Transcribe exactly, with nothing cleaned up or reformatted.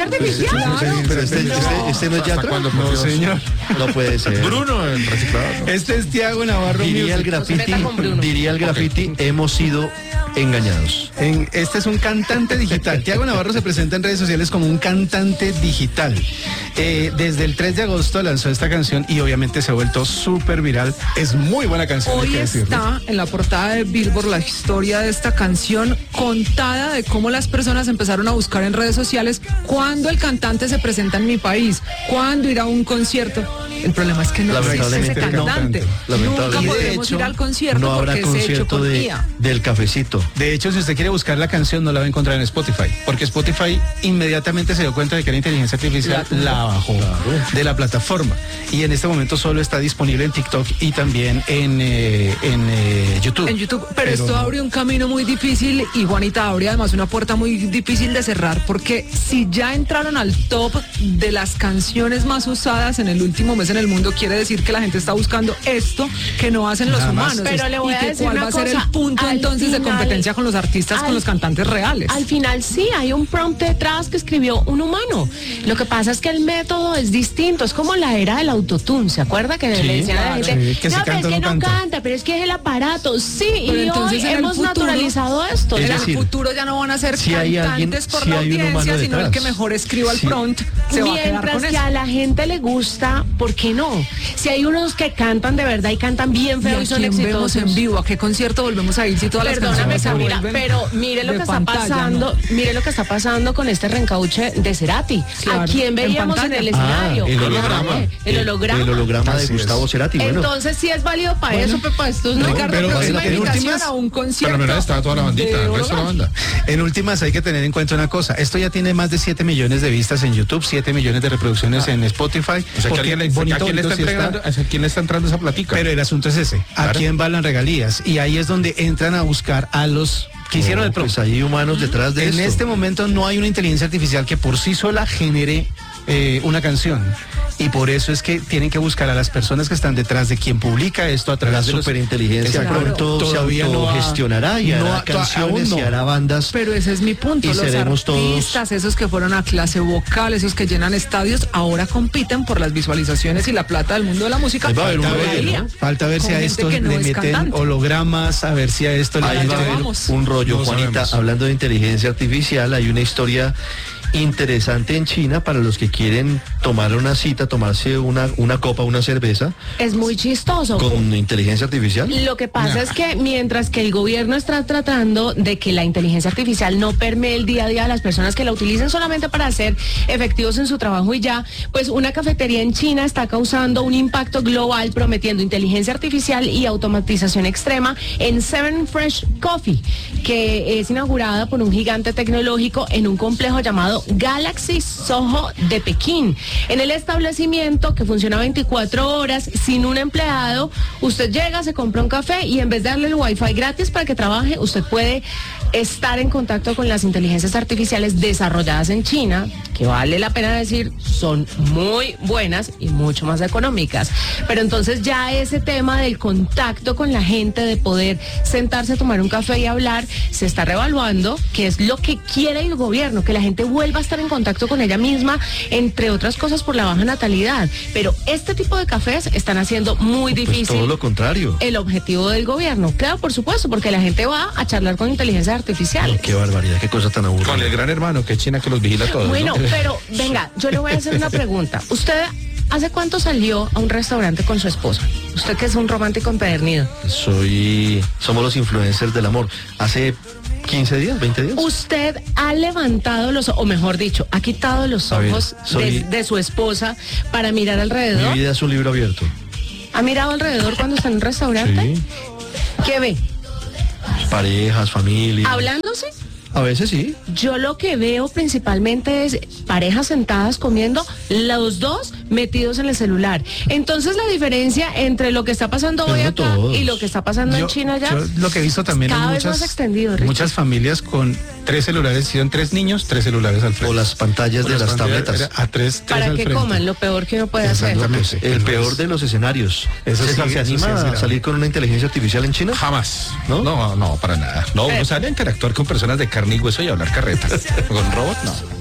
inteligencia artificial. Claro. Pero este, No. este, este no es Yatra. No, señor. No puede ser. Bruno, el reciclador. ¿no? Este es Tiago Navarro. Diría el Music. No se graffiti, meta con Bruno. diría el graffiti, hemos sido engañados. En- este es un cantante digital. Tiago Navarro se presenta en redes sociales como un cantante digital. Eh, desde el tres de agosto lanzó esta canción y obviamente se ha vuelto súper viral. Es muy buena canción. hay Hoy que decirlo. está en la portada de Billboard la historia de esta canción contada de cómo las personas empezaron a buscar en redes sociales cuándo el cantante se presenta en mi país, cuándo irá a un concierto. El problema es que no existe ese Lamentablemente no. cantante. Nunca Lamentablemente. podremos hecho, ir al concierto No habrá porque es hecho concierto con de, I A. del cafecito. De hecho, si usted quiere buscar la canción, no la va a encontrar en Spotify, porque Spotify inmediatamente se dio cuenta de que la inteligencia artificial La la, bajó de la plataforma. Y en este momento solo está disponible en TikTok y también en, eh, en eh, YouTube. En YouTube, pero, esto abre un camino muy difícil y Juanita abre además una puerta muy difícil de cerrar porque si ya entraron al top de las canciones más usadas en el último mes en el mundo, quiere decir que la gente está buscando esto que no hacen los Nada más. humanos. Pero le voy y a que decir cuál una va a ser cosa, el punto al entonces de final- competencia con los artistas, al- con los cantantes reales. Al final sí, hay un prompt detrás que escribió un humano. Lo que pasa es que el método es distinto, es como la era del autotune, ¿se acuerda? Que Sí, le decían a la claro. gente, Sí, que no, si pero canta es o que no no canta". canta, pero es que es el aparato. Sí, Pero y entonces hoy en el hemos futuro- naturalizado esto. En Es ¿no? el decir, futuro ya no van a ser si hay alguien- cantantes por si la hay un humano audiencia, sino el detrás. que mejor escriba el Sí. prompt se va a quedar Mientras con que eso. a la gente le gusta, ¿por qué no? Si hay unos que cantan de verdad y cantan bien ¿Y feo a y son quién vemos exitosos. en vivo? ¿A qué concierto volvemos a ir si todas Perdóname, las canciones se Camila, vuelven pero mire lo de que está pantalla, pasando, ¿no? mire lo que está pasando con este reencauche de Cerati. Claro, ¿A quién en veíamos en, pantalla. el Ah, escenario? el A holograma. nadie. El holograma. El holograma de Así es. Gustavo Cerati. Bueno, Entonces sí es válido para eso, pero para estos no. Ricardo, pero próxima vale la pena. invitación Últimas- a un concierto. Pero no estaba toda la bandita, de el resto de la holograma. banda. En últimas hay que tener en cuenta una cosa. Esto ya tiene más de siete millones de vistas en YouTube, siete millones de reproducciones en Spotify. O sea, que porque alguien le, bonito, ¿a quién le está bonito sí está. entregando, ¿a quién le está entrando esa platica? Pero el asunto es ese. ¿A Claro. quién van las regalías? Y ahí es donde entran a buscar a los que hicieron no, el prompt. pues hay humanos detrás de En esto. este momento no hay una inteligencia artificial que por sí sola genere eh, una canción. Y por eso es que tienen que buscar a las personas que están detrás de quien publica esto a La través de los... superinteligencia Exacto. pronto Todavía se no ha- autogestionará y no hará ha- to- canciones aún no. y hará bandas. Pero ese es mi punto. Y Los seremos todos- artistas, esos que fueron a clase vocal, esos que llenan estadios, ahora compiten por las visualizaciones y la plata del mundo de la música. Ahí va a haber un Por rollo, ahí, ¿no? Falta ver con si a gente esto que no le es meten cantante. hologramas, a ver si a esto le Ahí allá va a haber vamos. un rollo, No Juanita. sabemos. Hablando de inteligencia artificial, hay una historia interesante en China para los que quieren tomar una cita, tomarse una, una copa, una cerveza Es muy chistoso. con inteligencia artificial. Lo que pasa es que mientras que el gobierno está tratando de que la inteligencia artificial no permee el día a día de las personas que la utilicen solamente para ser efectivos en su trabajo y ya, pues una cafetería en China está causando un impacto global prometiendo inteligencia artificial y automatización extrema en Seven Fresh Coffee, que es inaugurada por un gigante tecnológico en un complejo llamado Galaxy Soho de Pekín. En el establecimiento, que funciona veinticuatro horas sin un empleado, usted llega, se compra un café y en vez de darle el wifi gratis para que trabaje, usted puede estar en contacto con las inteligencias artificiales desarrolladas en China, que vale la pena decir, son muy buenas y mucho más económicas. Pero entonces ya ese tema del contacto con la gente, de poder sentarse a tomar un café y hablar, se está revaluando, que es lo que quiere el gobierno, que la gente vuelva a estar en contacto con ella misma, entre otras cosas por la baja natalidad. Pero este tipo de cafés están haciendo muy Pues difícil todo lo contrario. el objetivo del gobierno. Claro, por supuesto, porque la gente va a charlar con inteligencia artificial. Qué barbaridad, qué cosa tan aburrida. Con el gran hermano, que es China que los vigila a todos. Bueno, ¿no? pero venga, yo le voy a hacer una pregunta. ¿Usted hace cuánto salió a un restaurante con su esposa? Usted que es un romántico empedernido. Soy, somos los influencers del amor. Hace quince días, veinte días. ¿Usted ha levantado los, o mejor dicho, ha quitado los A ver, ojos soy- de, de su esposa para mirar Mi alrededor? vida es un libro abierto. ¿Ha mirado alrededor cuando está en un restaurante? Sí. ¿Qué ve? Parejas, familia. ¿Hablándose? A veces sí. Yo lo que veo principalmente es parejas sentadas comiendo, los dos metidos en el celular. Entonces la diferencia entre lo que está pasando Pero hoy no acá todos. y lo que está pasando Yo- en China ya, yo lo que he visto también cada es vez muchas, más extendido, Richie. muchas familias con tres celulares, si son tres niños, tres celulares al frente. O las pantallas O de las pantallas, tabletas. A tres, tres para al que frente. coman, lo peor que uno puede hacer. Exactamente. El Eso peor es. de los escenarios. Eso ¿Se, sí, se eso anima sí es a grave. salir con una inteligencia artificial en China? Jamás. ¿No? ¿No? No, no, para nada. No, Eh. uno sale a interactuar con personas de carne y hueso y hablar carretas. Con robots, no.